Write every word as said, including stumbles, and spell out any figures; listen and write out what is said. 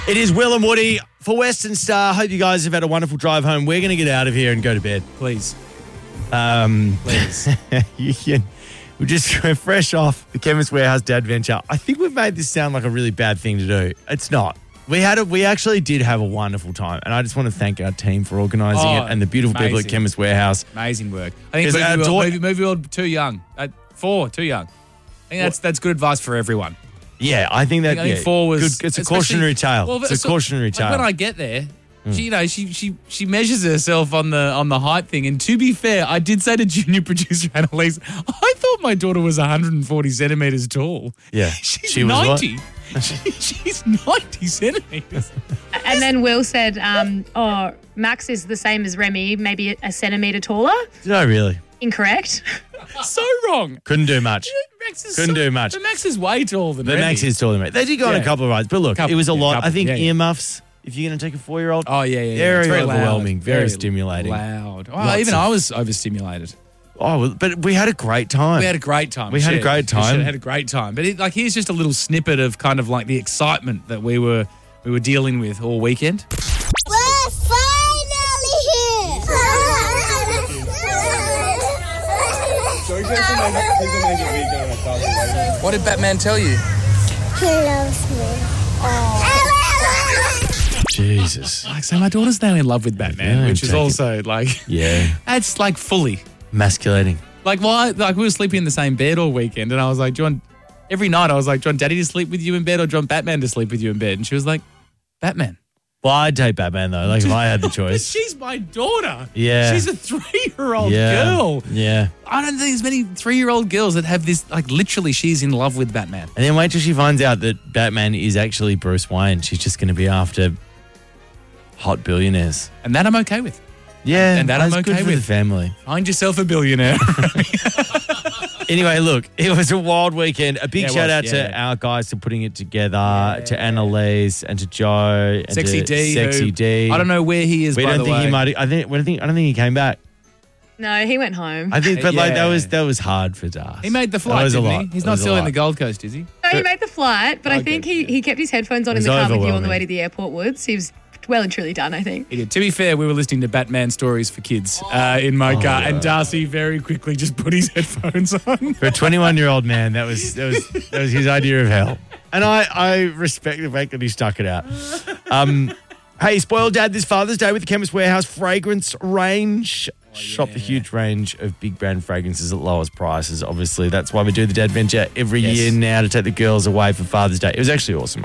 It is Will and Woody for Western Star. Hope you guys have had a wonderful drive home. We're going to get out of here and go to bed. Please. Um, Please. you can, we're just we're fresh off the Chemist Warehouse Dad Venture. I think we've made this sound like a really bad thing to do. It's not. We had a, we actually did have a wonderful time, and I just want to thank our team for organising Oh, it and the beautiful people at amazing. Chemist Warehouse. Amazing work. I think Is movie our world, daughter- movie, movie world too young. Uh, four, too young. I think that's that's good advice for everyone. Yeah, I think that I think yeah, four was. good, it's a especially- cautionary tale. well, it's a so- cautionary like tale. when I get there, she, you know, she she she measures herself on the on the height thing. And to be fair, I did say to junior producer Annalise, I thought my daughter was one hundred forty centimeters tall. Yeah, she's she was what? ninety. she, she's ninety centimeters. And then Will said, um, oh, Max is the same as Remy, maybe a centimetre taller. Did I really? Incorrect. So wrong. Couldn't do much. Max is Couldn't so, do much. But Max is way taller than The Remy. Max is taller than me. They did go on Yeah. a couple of rides, but look, Couple- it was a yeah, lot. couple, I think yeah, yeah. earmuffs, if you're going to take a four-year-old, Oh, yeah, yeah, yeah. very It's very loud. overwhelming, very, stimulating. Loud. Oh, Lots even of- I was overstimulated. Oh, well, but we had a great time. We had a great time. We had a Shit. great We time. shit, had a great time. But it, like, here's just a little snippet of kind of like the excitement that we were we were dealing with all weekend. We're finally here! What did Batman tell you? He loves me. Jesus. Like, so my daughter's now in love with Batman, Yeah, which is take it. also like, Yeah. that's like fully. Emasculating. Like, why? Like, we were sleeping in the same bed all weekend, and I was like, do you want, every night I was like, do you want Daddy to sleep with you in bed or do you want Batman to sleep with you in bed? And she was like, Batman. Well, I'd take Batman, though, like if I had the But choice. she's my daughter. Yeah. She's a three-year-old yeah. girl. Yeah. I don't think there's many three-year-old girls that have this, like, literally she's in love with Batman. And then wait till she finds out that Batman is actually Bruce Wayne. She's just going to be after hot billionaires. And that I'm okay with. Yeah. And that I'm that's good okay for with. the family. Find yourself a billionaire. Anyway, look, it was a wild weekend. A big Yeah, it shout was, out yeah, to yeah. our guys for putting it together, to Annalise and to Joe and Sexy to D. Sexy who- D. I don't know where he is, We by don't the think way. he might. I think. I don't think. I don't think he came back. No, he went home. I think, but like that Yeah. was that was hard for Darcy. He made the That flight, was a didn't lot. he? He's That not was a still in lot. the Gold Coast, is he? No, he made the flight, but I Okay, think he, yeah. he kept his headphones on It in was the car with you on the overwhelming. way to the airport, Woods. He was well and truly done, I think. He did. To be fair, we were listening to Batman stories for kids uh, in my Oh, car, and Darcy very quickly just put his headphones on. For a twenty-one-year-old man, that was that was that was his idea of hell, and I I respect the fact that he stuck it out. Um, hey, spoiled dad this Father's Day with the Chemist Warehouse fragrance range. Shop the huge range of big brand fragrances at lowest prices. Obviously, that's why we do the Dad Venture every Yes. year now to take the girls away for Father's Day. It was actually awesome.